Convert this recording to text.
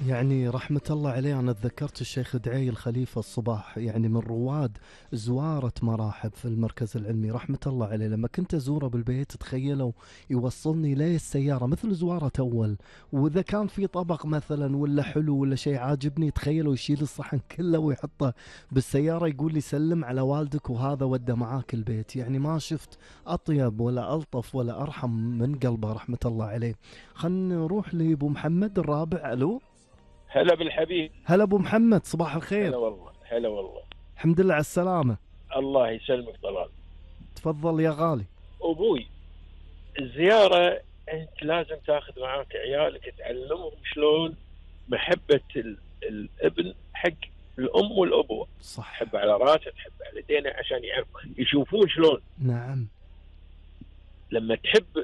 يعني رحمة الله عليه. أنا تذكرت الشيخ دعي الخليفة الصباح، يعني من رواد زوارة مراحب في المركز العلمي، رحمة الله عليه. لما كنت أزوره بالبيت تخيلوا يوصلني ليه السيارة مثل زوارة أول، وإذا كان في طبق مثلا ولا حلو ولا شيء عاجبني تخيلوا يشيل الصحن كله ويحطه بالسيارة، يقول لي سلم على والدك وهذا وده معاك البيت. يعني ما شفت أطيب ولا ألطف ولا أرحم من قلبه رحمة الله عليه. خلنا نروح لأبو محمد الرابع. ألو، هلا بالحبيب. هلا ابو محمد، صباح الخير. هلا والله، هلا والله. الحمد لله على السلامة. الله يسلمك طلال. تفضل يا غالي. ابوي، الزياره انت لازم تاخذ معاك عيالك، تعلمهم شلون محبه الابن حق الام والابوه. صح. تحب على راسه، تحب على دينه، عشان يعرف يشوفون شلون. نعم. لما تحب